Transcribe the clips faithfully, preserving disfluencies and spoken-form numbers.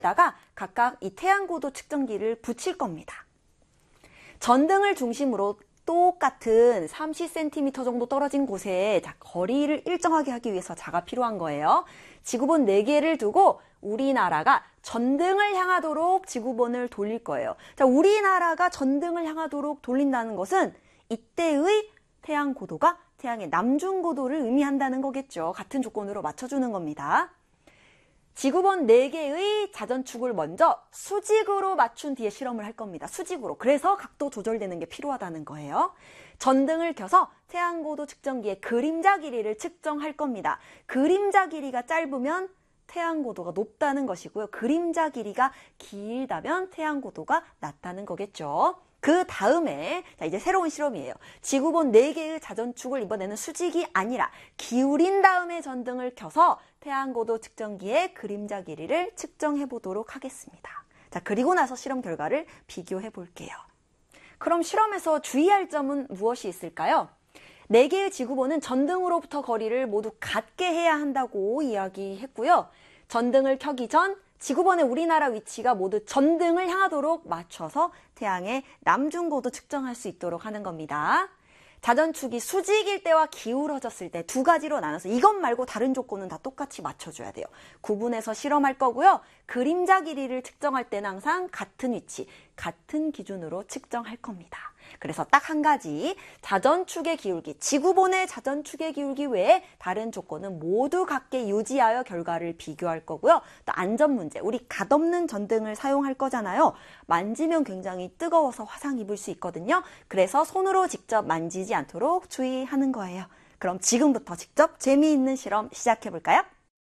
다가 각각 이 태양고도 측정기를 붙일 겁니다. 전등을 중심으로 똑같은 삼십 센티미터 정도 떨어진 곳에 자, 거리를 일정하게 하기 위해서 자가 필요한 거예요. 지구본 네 개를 두고 우리나라가 전등을 향하도록 지구본을 돌릴 거예요. 자, 우리나라가 전등을 향하도록 돌린다는 것은 이때의 태양 고도가 태양의 남중 고도를 의미한다는 거겠죠. 같은 조건으로 맞춰주는 겁니다. 지구본 네 개의 자전축을 먼저 수직으로 맞춘 뒤에 실험을 할 겁니다. 수직으로. 그래서 각도 조절되는 게 필요하다는 거예요. 전등을 켜서 태양고도 측정기의 그림자 길이를 측정할 겁니다. 그림자 길이가 짧으면 태양고도가 높다는 것이고요. 그림자 길이가 길다면 태양고도가 낮다는 거겠죠. 그 다음에 자 이제 새로운 실험이에요. 지구본 네 개의 자전축을 이번에는 수직이 아니라 기울인 다음에 전등을 켜서 태양고도 측정기의 그림자 길이를 측정해 보도록 하겠습니다. 자, 그리고 나서 실험 결과를 비교해 볼게요. 그럼 실험에서 주의할 점은 무엇이 있을까요? 네 개의 지구본은 전등으로부터 거리를 모두 같게 해야 한다고 이야기했고요. 전등을 켜기 전 지구본의 우리나라 위치가 모두 전등을 향하도록 맞춰서 태양의 남중고도 측정할 수 있도록 하는 겁니다. 자전축이 수직일 때와 기울어졌을 때 두 가지로 나눠서 이것 말고 다른 조건은 다 똑같이 맞춰줘야 돼요. 구분해서 실험할 거고요. 그림자 길이를 측정할 때는 항상 같은 위치, 같은 기준으로 측정할 겁니다. 그래서 딱 한 가지, 자전축의 기울기, 지구본의 자전축의 기울기 외에 다른 조건은 모두 같게 유지하여 결과를 비교할 거고요. 또 안전 문제, 우리 갓없는 전등을 사용할 거잖아요. 만지면 굉장히 뜨거워서 화상 입을 수 있거든요. 그래서 손으로 직접 만지지 않도록 주의하는 거예요. 그럼 지금부터 직접 재미있는 실험 시작해 볼까요?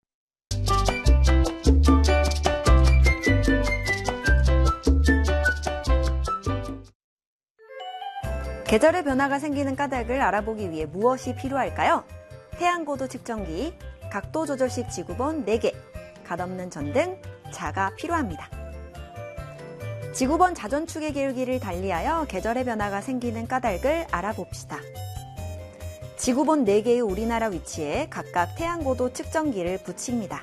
계절의 변화가 생기는 까닭을 알아보기 위해 무엇이 필요할까요? 태양고도 측정기, 각도 조절식 지구본 네 개, 갓없는 전등, 자가 필요합니다. 지구본 자전축의 기울기를 달리하여 계절의 변화가 생기는 까닭을 알아봅시다. 지구본 네 개의 우리나라 위치에 각각 태양고도 측정기를 붙입니다.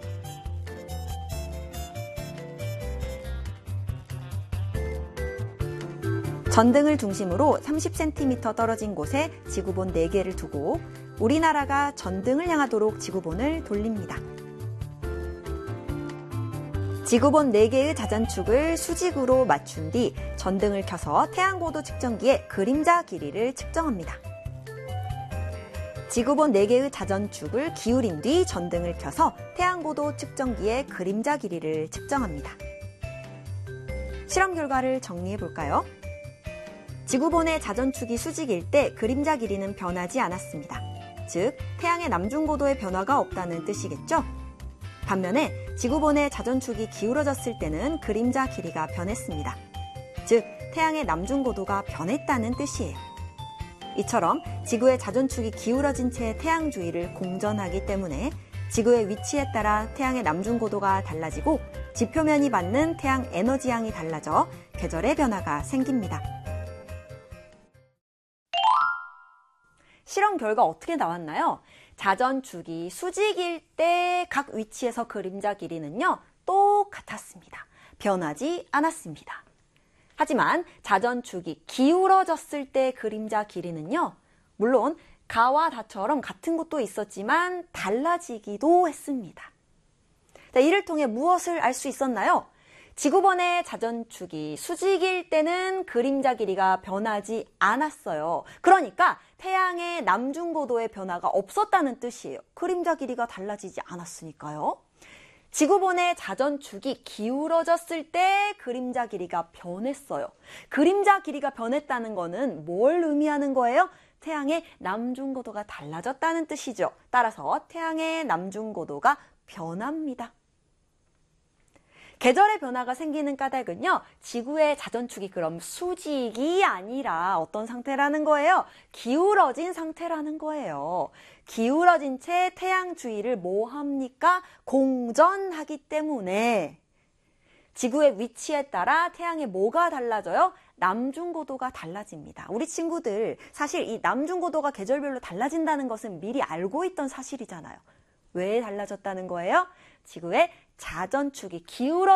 전등을 중심으로 삼십 센티미터 떨어진 곳에 지구본 네 개를 두고 우리나라가 전등을 향하도록 지구본을 돌립니다. 지구본 네 개의 자전축을 수직으로 맞춘 뒤 전등을 켜서 태양고도 측정기의 그림자 길이를 측정합니다. 지구본 네 개의 자전축을 기울인 뒤 전등을 켜서 태양고도 측정기의 그림자 길이를 측정합니다. 실험 결과를 정리해 볼까요? 지구본의 자전축이 수직일 때 그림자 길이는 변하지 않았습니다. 즉, 태양의 남중고도의 변화가 없다는 뜻이겠죠? 반면에 지구본의 자전축이 기울어졌을 때는 그림자 길이가 변했습니다. 즉, 태양의 남중고도가 변했다는 뜻이에요. 이처럼 지구의 자전축이 기울어진 채 태양 주위를 공전하기 때문에 지구의 위치에 따라 태양의 남중고도가 달라지고 지표면이 받는 태양 에너지양이 달라져 계절의 변화가 생깁니다. 실험 결과 어떻게 나왔나요? 자전축이 수직일 때 각 위치에서 그림자 길이는요, 똑같았습니다. 변하지 않았습니다. 하지만 자전축이 기울어졌을 때 그림자 길이는요, 물론 가와 다처럼 같은 곳도 있었지만 달라지기도 했습니다. 자, 이를 통해 무엇을 알 수 있었나요? 지구본의 자전축이 수직일 때는 그림자 길이가 변하지 않았어요. 그러니까 태양의 남중고도의 변화가 없었다는 뜻이에요. 그림자 길이가 달라지지 않았으니까요. 지구본의 자전축이 기울어졌을 때 그림자 길이가 변했어요. 그림자 길이가 변했다는 거는 뭘 의미하는 거예요? 태양의 남중고도가 달라졌다는 뜻이죠. 따라서 태양의 남중고도가 변합니다. 계절의 변화가 생기는 까닭은요, 지구의 자전축이 그럼 수직이 아니라 어떤 상태라는 거예요? 기울어진 상태라는 거예요. 기울어진 채 태양 주위를 뭐 합니까? 공전하기 때문에 지구의 위치에 따라 태양의 뭐가 달라져요? 남중고도가 달라집니다. 우리 친구들 사실 이 남중고도가 계절별로 달라진다는 것은 미리 알고 있던 사실이잖아요. 왜 달라졌다는 거예요? 지구의 자전축이 기울어